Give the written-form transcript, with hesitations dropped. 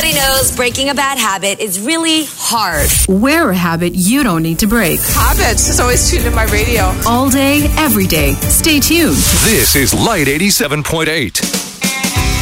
Everybody knows breaking a bad habit is really hard. Wear a habit you don't need to break. Habits is always tuned in my radio. All day, every day. Stay tuned. This is Light 87.8.